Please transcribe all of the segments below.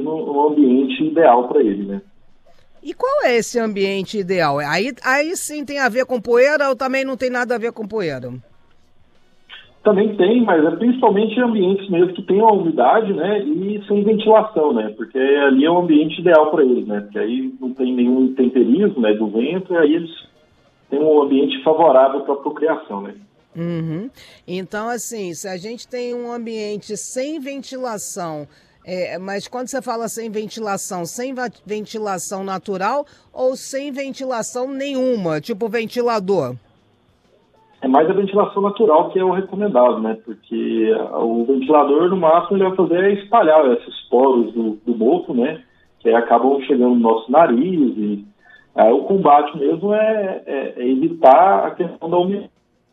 mesmo um ambiente ideal para ele, né? E qual é esse ambiente ideal? Aí sim tem a ver com poeira ou também não tem nada a ver com poeira? Também tem, mas é principalmente ambientes mesmo que tenham umidade, né, e sem ventilação, né, porque ali é um ambiente ideal para eles, né, porque aí não tem nenhum intemperismo, né, do vento, e aí eles têm um ambiente favorável para a procriação, né. Uhum. Então, assim, se a gente tem um ambiente sem ventilação, mas quando você fala sem ventilação natural ou sem ventilação nenhuma, tipo ventilador? É mais a ventilação natural que é o recomendado, né? Porque o ventilador, no máximo, ele vai fazer é espalhar esses poros do mofo, né? Que aí acabam chegando no nosso nariz. E o combate mesmo é evitar a questão da umidade.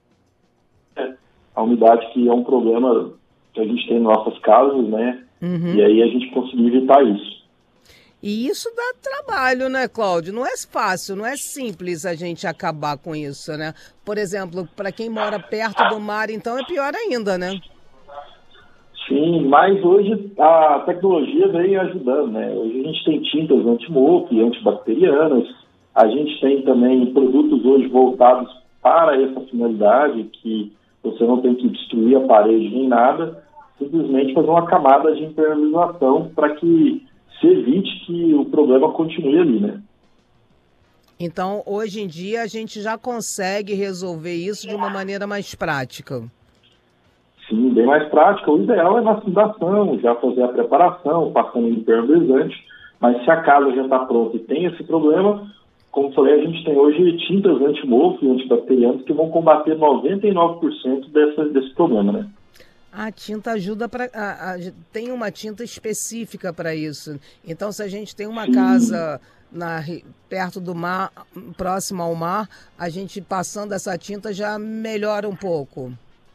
A umidade que é um problema que a gente tem em nossas casas, né? Uhum. E aí a gente conseguir evitar isso. E isso dá trabalho, né, Cláudio? Não é fácil, não é simples a gente acabar com isso, né? Por exemplo, para quem mora perto do mar, então é pior ainda, né? Sim, mas hoje a tecnologia vem ajudando, né? Hoje a gente tem tintas antimofo e antibacterianas, a gente tem também produtos hoje voltados para essa finalidade, que você não tem que destruir a parede nem nada, simplesmente fazer uma camada de impermeabilização para que se evite que o problema continue ali, né? Então, hoje em dia, a gente já consegue resolver isso de uma maneira mais prática. Sim, bem mais prática. O ideal é na fundação, já fazer a preparação, passando impermeabilizante, mas se a casa já está pronta e tem esse problema, como falei, a gente tem hoje tintas antimofo e antibacterianas que vão combater 99% desse problema, né? A tinta ajuda para. Tem uma tinta específica para isso. Então, se a gente tem uma casa perto do mar, próximo ao mar, a gente passando essa tinta já melhora um pouco.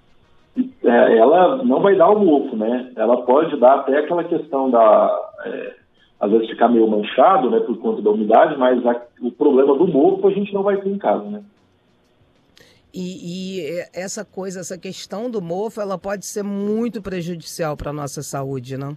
Ela não vai dar o mofo, né? Ela pode dar até aquela questão às vezes ficar meio manchado, né, por conta da umidade, mas o problema do mofo a gente não vai ter em casa, né? E essa questão do mofo, ela pode ser muito prejudicial para a nossa saúde, não?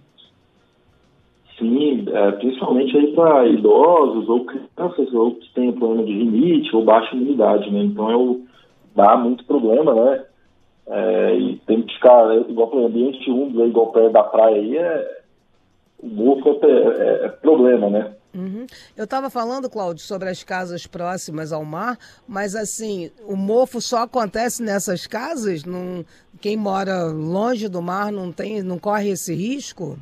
Sim, principalmente aí para idosos ou crianças ou que têm problema de rinite ou baixa imunidade, né? Então dá muito problema, né? E tem que ficar, igual para o ambiente úmido, igual perto da praia aí, o mofo é problema, né? Uhum. Eu estava falando, Cláudio, sobre as casas próximas ao mar, mas assim, o mofo só acontece nessas casas? Quem mora longe do mar não corre esse risco?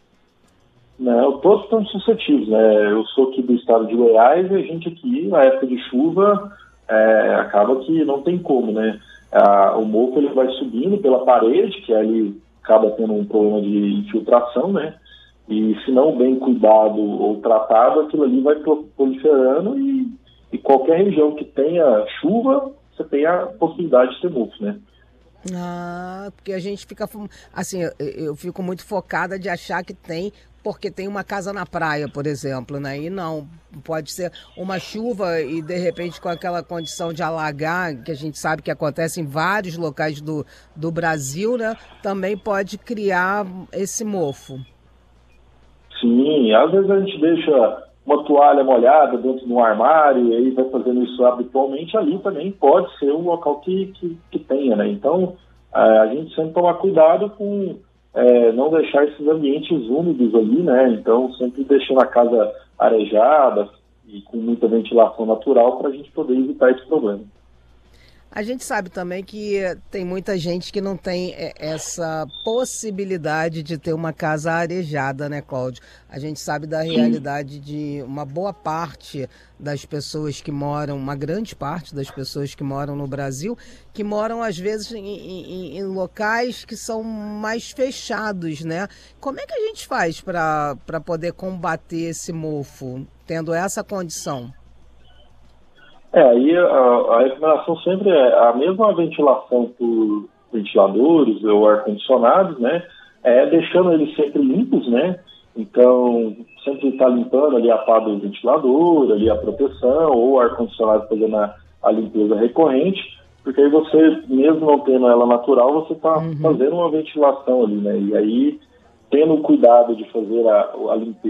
Não, todos estão suscetíveis, né? Eu sou aqui do estado de Goiás e a gente aqui, na época de chuva, acaba que não tem como, né? O mofo ele vai subindo pela parede, que ali acaba tendo um problema de infiltração, né? E se não bem cuidado ou tratado, aquilo ali vai proliferando e qualquer região que tenha chuva, você tem a possibilidade de ter mofo, né? Porque a gente fica, assim, eu fico muito focada de achar que tem, porque tem uma casa na praia, por exemplo, né? E não, pode ser uma chuva e de repente com aquela condição de alagar, que a gente sabe que acontece em vários locais do Brasil, né? Também pode criar esse mofo. Sim, às vezes a gente deixa uma toalha molhada dentro de um armário e aí vai fazendo isso habitualmente, ali também pode ser um local que tenha, né? Então, a gente sempre tomar cuidado com não deixar esses ambientes úmidos ali, né? Então, sempre deixando a casa arejada e com muita ventilação natural para a gente poder evitar esse problema. A gente sabe também que tem muita gente que não tem essa possibilidade de ter uma casa arejada, né, Cláudio? A gente sabe da realidade de uma boa parte das pessoas que moram, uma grande parte das pessoas que moram no Brasil, que moram às vezes em locais que são mais fechados, né? Como é que a gente faz para poder combater esse mofo, tendo essa condição? Aí a recomendação sempre é a mesma ventilação por ventiladores ou ar-condicionados, né? Deixando eles sempre limpos, né? Então, sempre está limpando ali a pá do ventilador, ali a proteção, ou o ar-condicionado fazendo a limpeza recorrente, porque aí você, mesmo não tendo ela natural, você está fazendo uma ventilação ali, né? E aí, tendo o cuidado de fazer a limpeza